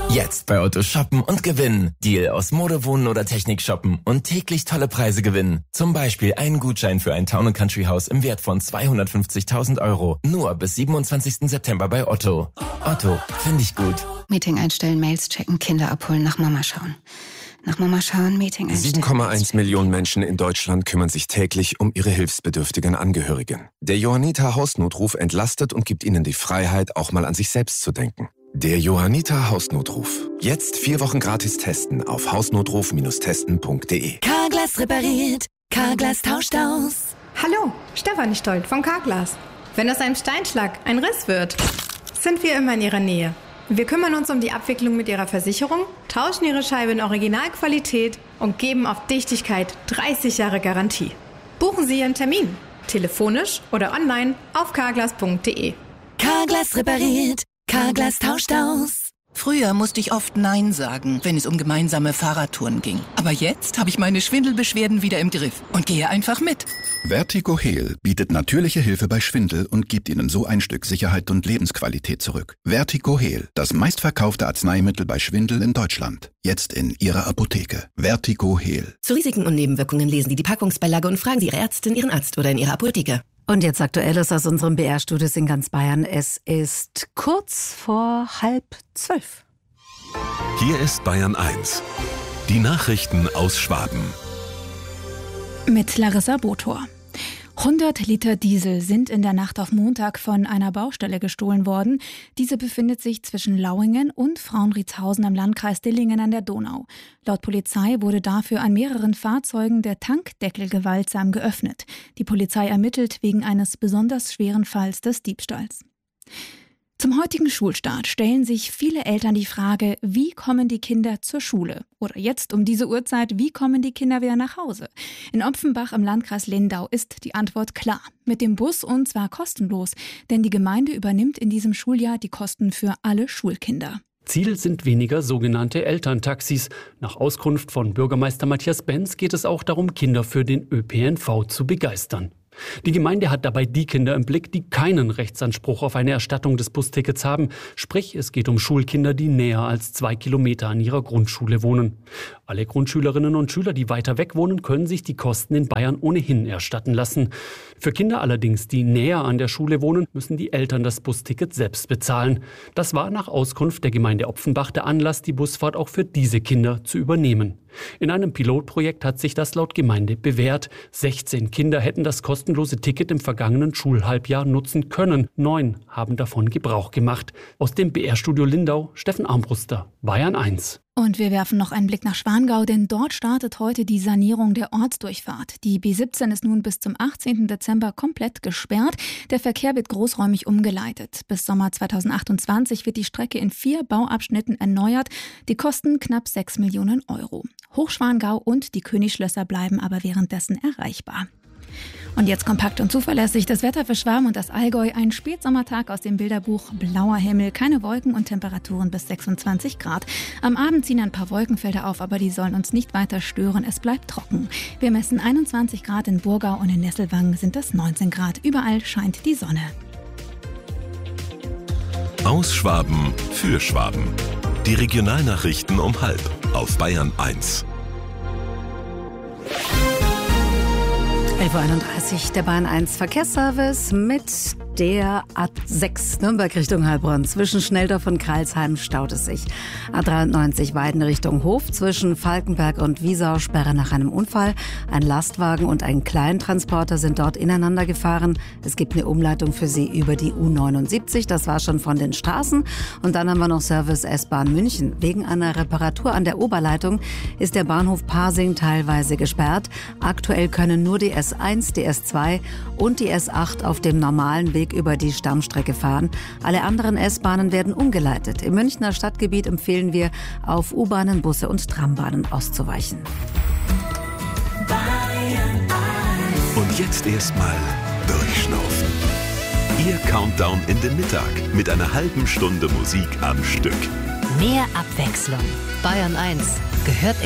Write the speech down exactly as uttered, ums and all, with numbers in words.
Jetzt bei Otto shoppen und gewinnen. Deal aus Mode, Wohnen oder Technik shoppen und täglich tolle Preise gewinnen. Zum Beispiel einen Gutschein für ein Town and Country Haus im Wert von zweihundertfünfzigtausend Euro. Nur bis siebenundzwanzigsten September bei Otto. Otto, finde ich gut. Meeting einstellen, Mails checken, Kinder abholen, nach Mama schauen. Nach Mama schauen, Meeting einstellen. sieben Komma eins Millionen Menschen in Deutschland kümmern sich täglich um ihre hilfsbedürftigen Angehörigen. Der Johanniter Hausnotruf entlastet und gibt ihnen die Freiheit, auch mal an sich selbst zu denken. Der Johanniter Hausnotruf. Jetzt vier Wochen gratis testen auf hausnotruf Bindestrich testen Punkt de. Carglass repariert, Carglass tauscht aus. Hallo, Stefanie Stolt von Carglass. Wenn aus einem Steinschlag ein Riss wird, sind wir immer in Ihrer Nähe. Wir kümmern uns um die Abwicklung mit Ihrer Versicherung, tauschen Ihre Scheibe in Originalqualität und geben auf Dichtigkeit dreißig Jahre Garantie. Buchen Sie Ihren Termin, telefonisch oder online auf carglass Punkt de. Carglass repariert, Carglass tauscht aus. Früher musste ich oft Nein sagen, wenn es um gemeinsame Fahrradtouren ging. Aber jetzt habe ich meine Schwindelbeschwerden wieder im Griff und gehe einfach mit. Vertigo Heal bietet natürliche Hilfe bei Schwindel und gibt Ihnen so ein Stück Sicherheit und Lebensqualität zurück. Vertigo Heal, das meistverkaufte Arzneimittel bei Schwindel in Deutschland. Jetzt in Ihrer Apotheke. Vertigo Heal. Zu Risiken und Nebenwirkungen lesen Sie die Packungsbeilage und fragen Sie Ihre Ärztin, Ihren Arzt oder in Ihrer Apotheke. Und jetzt Aktuelles aus unserem B R-Studios in ganz Bayern. Es ist kurz vor halb zwölf. Hier ist Bayern eins. Die Nachrichten aus Schwaben. Mit Larissa Botor. hundert Liter Diesel sind in der Nacht auf Montag von einer Baustelle gestohlen worden. Diese befindet sich zwischen Lauingen und Frauenriedshausen im Landkreis Dillingen an der Donau. Laut Polizei wurde dafür an mehreren Fahrzeugen der Tankdeckel gewaltsam geöffnet. Die Polizei ermittelt wegen eines besonders schweren Falls des Diebstahls. Zum heutigen Schulstart stellen sich viele Eltern die Frage, wie kommen die Kinder zur Schule? Oder jetzt um diese Uhrzeit, wie kommen die Kinder wieder nach Hause? In Opfenbach im Landkreis Lindau ist die Antwort klar. Mit dem Bus und zwar kostenlos, denn die Gemeinde übernimmt in diesem Schuljahr die Kosten für alle Schulkinder. Ziel sind weniger sogenannte Elterntaxis. Nach Auskunft von Bürgermeister Matthias Benz geht es auch darum, Kinder für den Ö P N V zu begeistern. Die Gemeinde hat dabei die Kinder im Blick, die keinen Rechtsanspruch auf eine Erstattung des Bustickets haben. Sprich, es geht um Schulkinder, die näher als zwei Kilometer an ihrer Grundschule wohnen. Alle Grundschülerinnen und Schüler, die weiter weg wohnen, können sich die Kosten in Bayern ohnehin erstatten lassen. Für Kinder allerdings, die näher an der Schule wohnen, müssen die Eltern das Busticket selbst bezahlen. Das war nach Auskunft der Gemeinde Opfenbach der Anlass, die Busfahrt auch für diese Kinder zu übernehmen. In einem Pilotprojekt hat sich das laut Gemeinde bewährt. sechzehn Kinder hätten das kostenlose Ticket im vergangenen Schulhalbjahr nutzen können. Neun haben davon Gebrauch gemacht. Aus dem B R-Studio Lindau, Steffen Armbruster, Bayern eins. Und wir werfen noch einen Blick nach Schwangau, denn dort startet heute die Sanierung der Ortsdurchfahrt. Die B siebzehn ist nun bis zum achtzehnten Dezember komplett gesperrt. Der Verkehr wird großräumig umgeleitet. Bis Sommer zweitausendachtundzwanzig wird die Strecke in vier Bauabschnitten erneuert. Die kosten knapp sechs Millionen Euro. Hochschwangau und die Königsschlösser bleiben aber währenddessen erreichbar. Und jetzt kompakt und zuverlässig das Wetter für Schwaben und das Allgäu. Ein Spätsommertag aus dem Bilderbuch. Blauer Himmel, keine Wolken und Temperaturen bis sechsundzwanzig Grad. Am Abend ziehen ein paar Wolkenfelder auf, aber die sollen uns nicht weiter stören. Es bleibt trocken. Wir messen einundzwanzig Grad in Burgau und in Nesselwangen sind es neunzehn Grad. Überall scheint die Sonne. Aus Schwaben für Schwaben. Die Regionalnachrichten um halb auf Bayern eins. elf Uhr einunddreißig, der Bayern eins Verkehrsservice mit der A sechs Nürnberg Richtung Heilbronn. Zwischen Schnelldorf und Kreilsheim staut es sich. A dreiundneunzig Weiden Richtung Hof. Zwischen Falkenberg und Wiesau Sperre nach einem Unfall. Ein Lastwagen und ein Kleintransporter sind dort ineinander gefahren. Es gibt eine Umleitung für sie über die U neunundsiebzig. Das war schon von den Straßen. Und dann haben wir noch Service S-Bahn München. Wegen einer Reparatur an der Oberleitung ist der Bahnhof Pasing teilweise gesperrt. Aktuell können nur die S eins, die S zwei und die S acht auf dem normalen Weg über die Stammstrecke fahren. Alle anderen S-Bahnen werden umgeleitet. Im Münchner Stadtgebiet empfehlen wir, auf U-Bahnen, Busse und Trambahnen auszuweichen. Und jetzt erstmal durchschnaufen. Ihr Countdown in den Mittag mit einer halben Stunde Musik am Stück. Mehr Abwechslung. Bayern eins gehört